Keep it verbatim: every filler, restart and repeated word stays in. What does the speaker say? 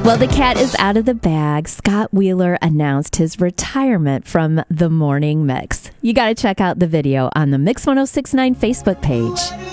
Well, the cat is out of the bag. Scott Wheeler announced his retirement from the Morning Mix. You got to check out the video on the Mix one oh six point nine Facebook page.